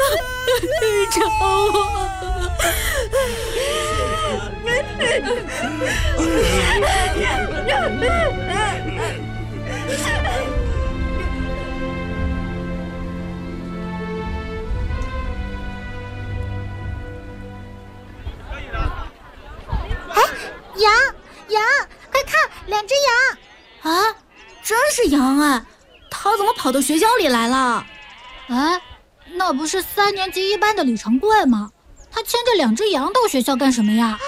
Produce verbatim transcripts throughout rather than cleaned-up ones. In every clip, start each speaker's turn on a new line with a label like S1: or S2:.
S1: 找我！
S2: 哎，羊羊，快看，两只羊！
S1: 啊，真是羊啊！他怎么跑到学校里来了？
S2: 哎，那不是三年级一班的李长贵吗？他牵着两只羊到学校干什么呀？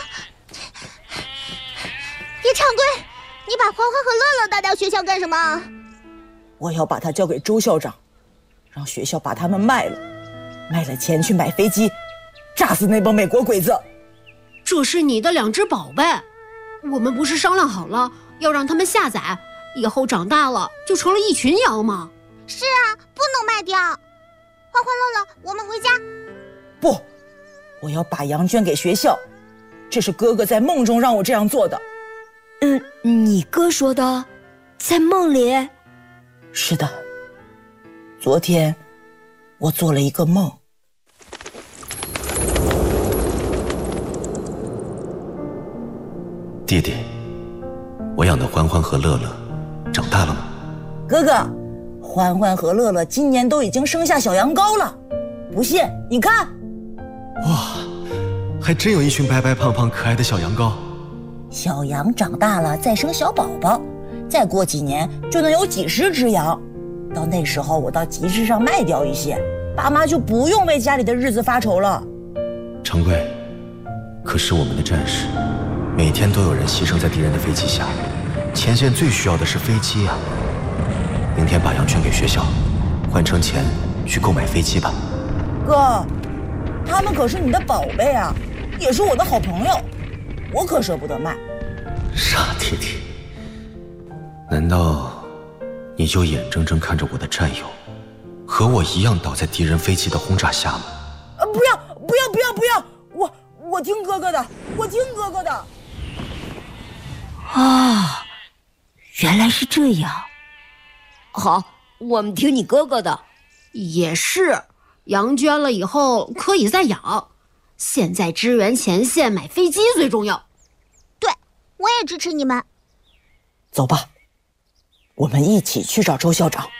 S3: 李长贵，你把欢欢和乐乐带到学校干什么？
S4: 我要把它交给周校长，让学校把它们卖了，卖了钱去买飞机，炸死那帮美国鬼子。
S5: 这是你的两只宝贝，我们不是商量好了要让他们下崽，以后长大了就成了一群羊吗？
S3: 是啊，不能卖掉。欢欢乐乐，我们回家。
S4: 不，我要把羊圈给学校，这是哥哥在梦中让我这样做的。
S6: 嗯，你哥说的，在梦里？
S4: 是的，昨天我做了一个梦。
S7: 弟弟，我养的欢欢和乐乐长大了吗？
S4: 哥哥，欢欢和乐乐今年都已经生下小羊羔了，不信你看。
S7: 哇，还真有一群白白胖胖可爱的小羊羔。
S4: 小羊长大了再生小宝宝，再过几年就能有几十只羊，到那时候我到集市上卖掉一些，爸妈就不用为家里的日子发愁了。
S7: 长贵，可是我们的战士每天都有人牺牲在敌人的飞机下，前线最需要的是飞机啊！明天把羊圈给学校，换成钱去购买飞机吧。
S4: 哥，他们可是你的宝贝啊，也是我的好朋友，我可舍不得卖。
S7: 傻弟弟，难道你就眼睁睁看着我的战友和我一样倒在敌人飞机的轰炸下吗？
S4: 呃，不要不要不要不要，我我听哥哥的，我听哥哥的。
S6: 啊，原来是这样。
S8: 好，我们听你哥哥的。
S5: 也是，羊圈了以后可以再养，现在支援前线买飞机最重要。
S3: 对，我也支持你们。
S4: 走吧，我们一起去找周校长。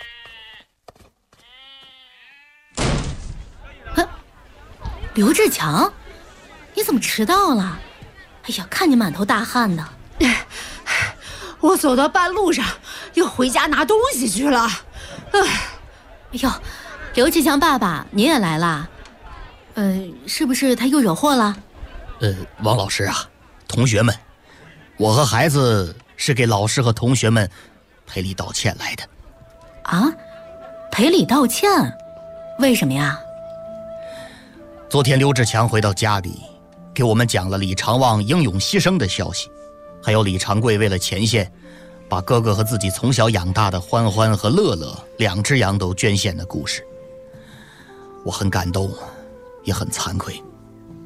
S1: 哼，刘志强，你怎么迟到了？哎呀，看你满头大汗的。
S5: 我走到半路上又回家拿东西去了。哎
S1: 呦，刘志强爸爸，你也来啦？呃，是不是他又惹祸了？
S9: 呃，王老师啊，同学们，我和孩子是给老师和同学们赔礼道歉来的。
S1: 啊？赔礼道歉？为什么呀？
S9: 昨天刘志强回到家里，给我们讲了李长旺英勇牺牲的消息，还有李长贵为了前线把哥哥和自己从小养大的欢欢和乐乐两只羊都捐献的故事。我很感动，也很惭愧。